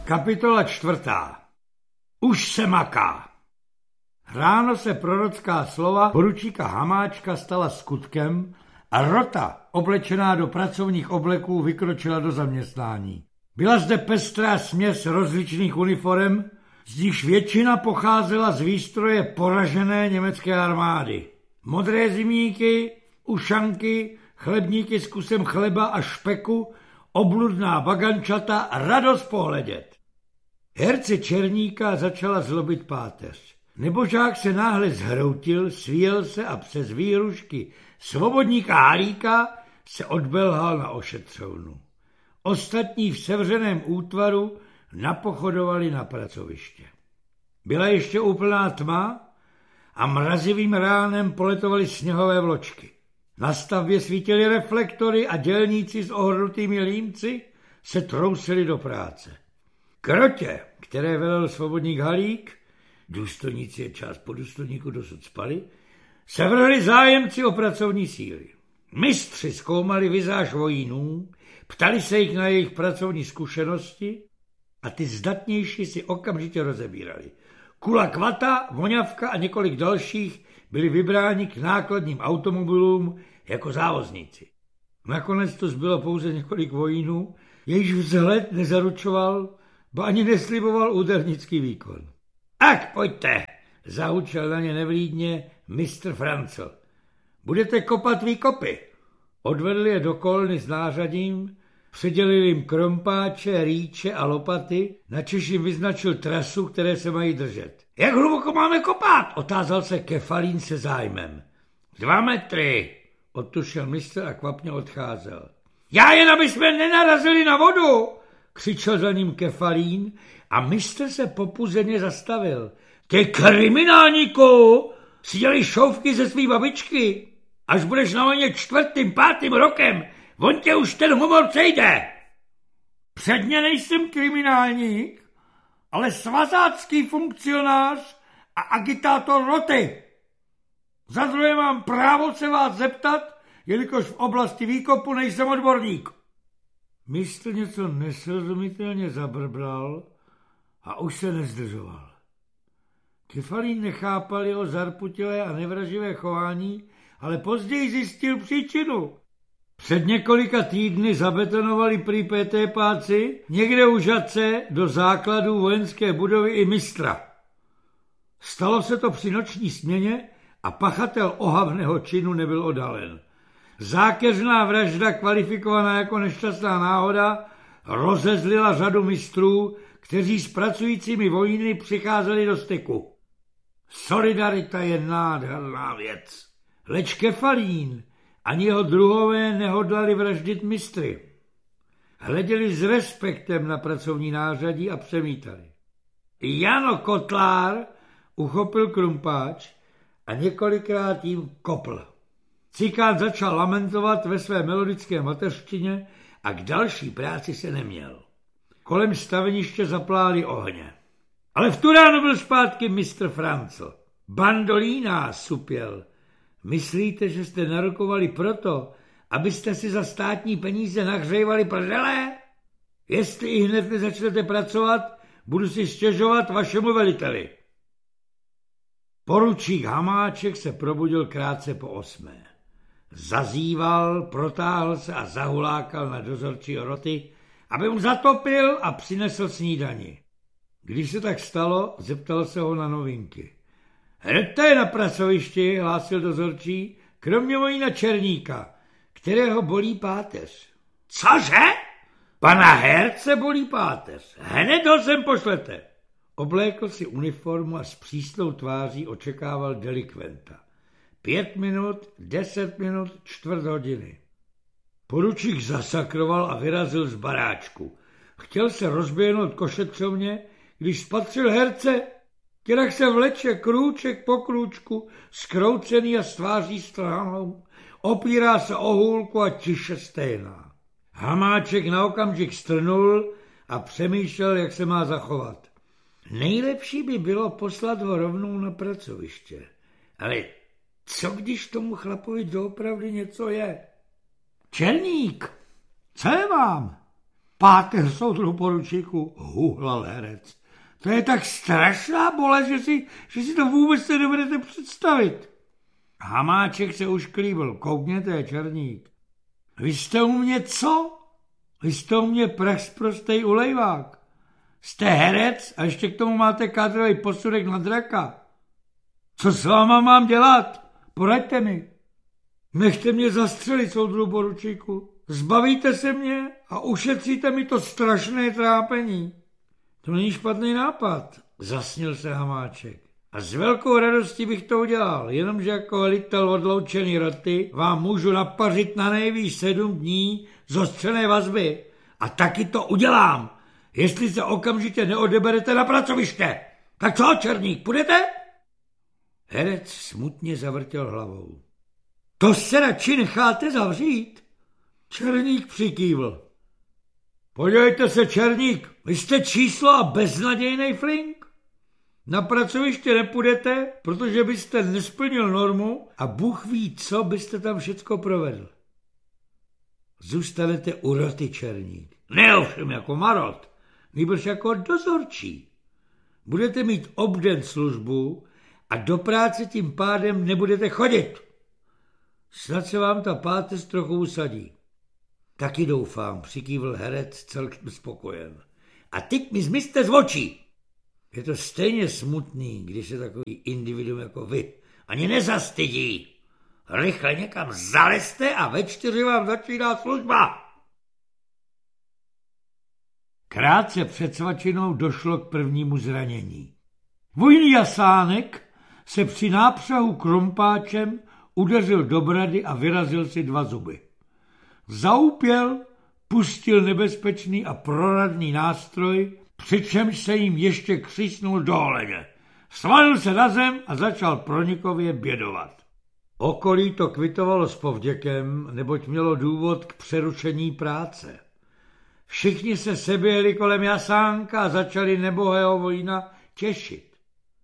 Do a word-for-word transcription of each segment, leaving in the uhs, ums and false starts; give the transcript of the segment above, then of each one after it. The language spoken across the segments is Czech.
Kapitola čtvrtá. Už se maká. Ráno se prorocká slova poručíka Hamáčka stala skutkem a rota, oblečená do pracovních obleků, vykročila do zaměstnání. Byla zde pestrá směs rozličných uniforem, z nichž většina pocházela z výstroje poražené německé armády. Modré zimníky, ušanky, chlebníky s kusem chleba a špeku, obludná bagančata, radost pohledět. Herce Černíka začala zlobit páteř. Nebožák se náhle zhroutil, svíjel se a přes výhrušky svobodníka Halíka se odbelhal na ošetřovnu. Ostatní v sevřeném útvaru napochodovali na pracoviště. Byla ještě úplná tma a mrazivým ránem poletovaly sněhové vločky. Na stavbě svítily reflektory a dělníci s ohrnutými límci se trousili do práce. K rotě, které velel svobodník Halík, důstojníci je část po důstojníku dosud spali, se vrhli zájemci o pracovní síly. Mistři zkoumali vizáž vojínů, ptali se jich na jejich pracovní zkušenosti a ty zdatnější si okamžitě rozebírali. Kula Kvata, Voňavka a několik dalších byli vybráni k nákladním automobilům jako závozníci. Nakonec to zbylo pouze několik vojínů, jejichž vzhled nezaručoval, ba ani nesliboval údernický výkon. Ak, pojďte, zahučel na ně nevlídně mistr Francl. Budete kopat výkopy. Odvedli je do kolny s nářadím, předělili jim krompáče, rýče a lopaty, načež jim vyznačil trasu, které se mají držet. Jak hluboko máme kopat? Otázal se Kefalín se zájmem. Dva metry, odtušil mistr a kvapně odcházel. Já jen, aby jsme nenarazili na vodu, křičel za ním Kefalín a mistr se popuzeně zastavil. Ty kriminálníku, si dělej šouvky ze svý babičky. Až budeš na vojně čtvrtým, pátým rokem, on tě už ten humor přejde. Předně nejsem kriminálník, ale svazácký funkcionář a agitátor roty. Za druhé mám právo se vás zeptat, jelikož v oblasti výkopu nejsem odborník. Mistr něco nesrozumitelně zabrbral a už se nezdržoval. Kefalín nechápal jeho zarputilé a nevraživé chování, ale později zjistil příčinu. Před několika týdny zabetonovali prý pétépáci někde u Žatce do základů vojenské budovy i mistra. Stalo se to při noční směně a pachatel ohavného činu nebyl odhalen. Zákeřná vražda, kvalifikovaná jako nešťastná náhoda, rozezlila řadu mistrů, kteří s pracujícími vojíny přicházeli do styku. Solidarita je nádherná věc. Leč Kefalín ani jeho druhové nehodlali vraždit mistry. Hleděli s respektem na pracovní nářadí a přemítali. Jano Kotlár uchopil krumpáč a několikrát jim kopl. Cikán začal lamentovat ve své melodické mateřštině a k další práci se neměl. Kolem staveniště zapláli ohně. Ale v tu ránu byl zpátky mistr Francl. Bandolína, supěl. Myslíte, že jste narokovali proto, abyste si za státní peníze nahřejvali prdele? Jestli i hned nezačnete pracovat, budu si stěžovat vašemu veliteli. Poručík Hamáček se probudil krátce po osmé. Zazíval, protáhl se a zahulákal na dozorčího roty, aby mu zatopil a přinesl snídani. Když se tak stalo, zeptal se ho na novinky. Hned je na pracovišti, hlásil dozorčí, kromě vojína Černíka, kterého bolí páteř. Cože? Pana herce bolí páteř. Hned ho sem pošlete. Oblékl si uniformu a s přísnou tváří očekával delikventa. Pět minut, deset minut, čtvrt hodiny. Poručík zasakroval a vyrazil z baráčku. Chtěl se rozběhnout k ošetřovně, když spatřil herce, kterak se vleče krůček po krůčku, skroucený a s tváří strhanou, opírá se o hůlku a tiše stejná. Hamáček na okamžik strnul a přemýšlel, jak se má zachovat. Nejlepší by bylo poslat ho rovnou na pracoviště. Ale co když tomu chlapovi doopravdy něco je? Černík, co je vám? Páteř, soudru poručíku, huhlal herec. To je tak strašná bolest, že si, že si to vůbec nedovedete představit. Hamáček se už klíbil. Koukněte, černík. Vy jste u mě co? Vy jste u mě prachsprostej ulejvák. Jste herec a ještě k tomu máte kádrový posudek na draka. Co s váma mám dělat? Poraďte mi. Nechte mě zastřelit, soudru poručíku. Zbavíte se mě a ušetříte mi to strašné trápení. To není špatný nápad, zasnil se Hamáček. A s velkou radostí bych to udělal, jenomže jako velitel odloučený roty vám můžu napařit na nejvýš sedm dní zostřené vazby. A taky to udělám, jestli se okamžitě neodeberete na pracoviště. Tak co, černík, půjdete? Herec smutně zavrtěl hlavou. To se radši necháte zavřít? Černík přikývl. Podívejte se, černík, vy jste číslo a beznadějnej flink. Na pracoviště nepůjdete, protože byste nesplnil normu a Bůh ví, co byste tam všecko provedl. Zůstanete u roty, černík. Ne ovšem jako marot, nýbrž jako dozorčí. Budete mít obden službu a do práce tím pádem nebudete chodit. Snad se vám ta páteř trochu usadí. Taky doufám, přikývl herec celkem spokojen. A teď mi zmizte z očí. Je to stejně smutný, když se takový individuum jako vy ani nezastydí. Rychle někam zalezte a ve čtyři vám začíná služba. Krátce před svačinou došlo k prvnímu zranění. Vojný Jasánek se při nápřahu krompáčem udeřil do brady a vyrazil si dva zuby. Zaupěl, pustil nebezpečný a proradný nástroj, přičemž se jim ještě křísnul do holeně. Svalil se na zem a začal pronikově bědovat. Okolí to kvitovalo s povděkem, neboť mělo důvod k přerušení práce. Všichni se seběhli kolem Jasánka a začali nebohého vojína těšit.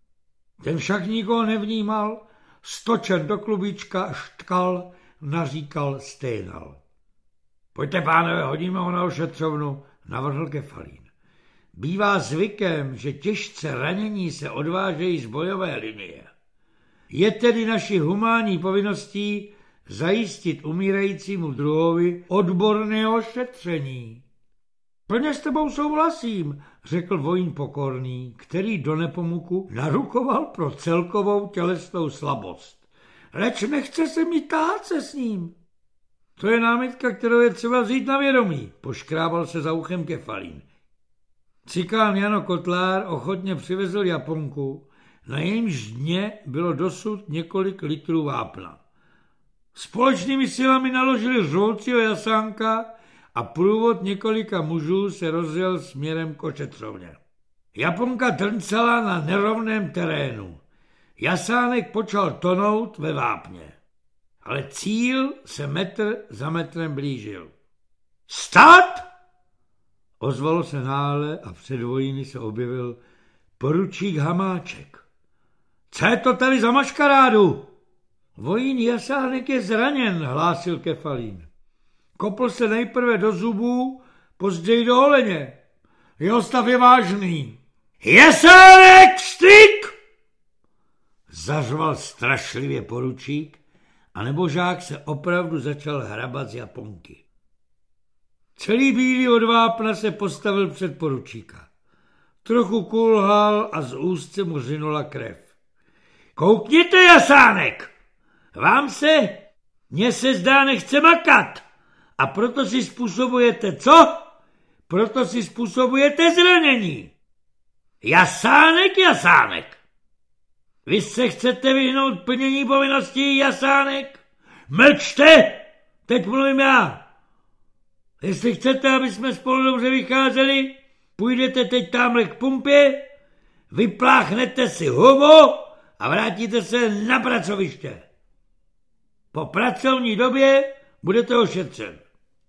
Ten však nikoho nevnímal, stočen do klubíčka, štkal, naříkal, sténal. Pojďte, pánové, hodíme ho na ošetřovnu, navrhl Kefalín. Bývá zvykem, že těžce ranění se odvážejí z bojové linie. Je tedy naší humánní povinností zajistit umírajícímu druhovi odborné ošetření. Plně s tebou souhlasím, řekl vojín pokorný, který do Nepomuku narukoval pro celkovou tělesnou slabost. Leč nechce se mi tahat se s ním. To je námitka, kterou je třeba vzít na vědomí, poškrábal se za uchem Kefalín. Cikán Jano Kotlár ochotně přivezl Japonku, na jejímž dně bylo dosud několik litrů vápna. Společnými silami naložili řvoucího Jasánka a průvod několika mužů se rozjel směrem k ošetřovně. Japonka drncala na nerovném terénu. Jasánek počal tonout ve vápně. Ale cíl se metr za metrem blížil. Stát! Ozvalo se náhle a před vojíny se objevil poručík Hamáček. Co je to tady za maškarádu? Vojín Jasánek je zraněn, hlásil Kefalín. Kopl se nejprve do zubů, později do holeně. Jeho stav je vážný. Jasánek, styk! Zařval strašlivě poručík a nebožák se opravdu začal hrabat z Japonky. Celý bílý od vápna se postavil před poručíka. Trochu kulhal a z úst se mu řinula krev. Koukněte, Jasánek! Vám se, mně se zdá, nechce makat. A proto si způsobujete co? Proto si způsobujete zranění. Jasánek, Jasánek! Vy se chcete vyhnout plnění povinností, Jasánek? Mlčte! Teď mluvím já. Jestli chcete, aby jsme spolu dobře vycházeli, půjdete teď tamhle k pumpě, vypláchnete si hubu a vrátíte se na pracoviště. Po pracovní době budete ošetřen.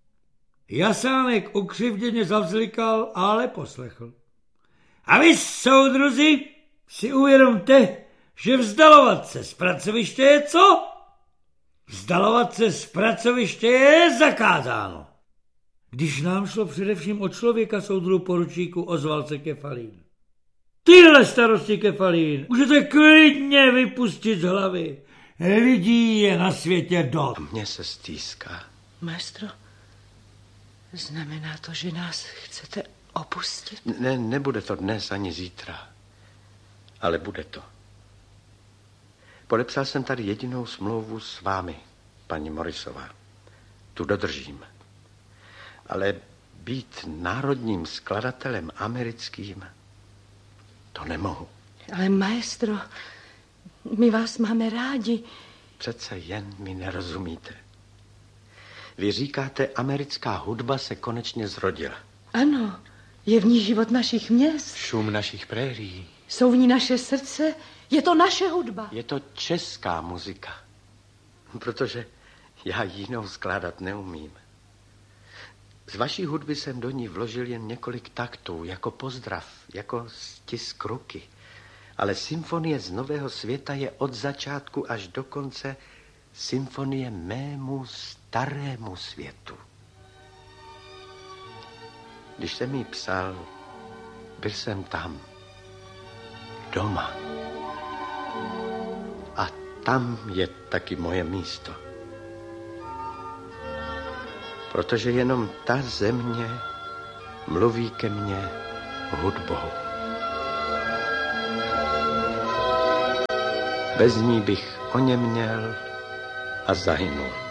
Jasánek ukřivděně zavzlikal, ale poslechl. A vy, soudruzi, si uvědomte, že vzdalovat se z pracoviště je co? Vzdalovat se z pracoviště je zakázáno. Když nám šlo především o člověka, soudruhu poručíku, ozval se Kefalín. Tyhle starosti, Kefalín, můžete klidně vypustit z hlavy. Lidí je na světě dost. Mně se stýská. Maestro, znamená to, že nás chcete opustit? Ne, nebude to dnes ani zítra, ale bude to. Podepsal jsem tady jedinou smlouvu s vámi, paní Morrisová. Tu dodržím. Ale být národním skladatelem americkým, to nemohu. Ale maestro, my vás máme rádi. Přece jen mi nerozumíte. Vy říkáte, americká hudba se konečně zrodila. Ano, je v ní život našich měst. Šum našich prérií. Jsou v ní naše srdce, je to naše hudba. Je to česká muzika, protože já jinou skládat neumím. Z vaší hudby jsem do ní vložil jen několik taktů, jako pozdrav, jako stisk ruky. Ale symfonie z Nového světa je od začátku až do konce symfonie mému starému světu. Když jsem jí psal, byl jsem tam, doma. A tam je taky moje místo. Protože jenom ta země mluví ke mně hudbou. Bez ní bych oněměl a zahynul.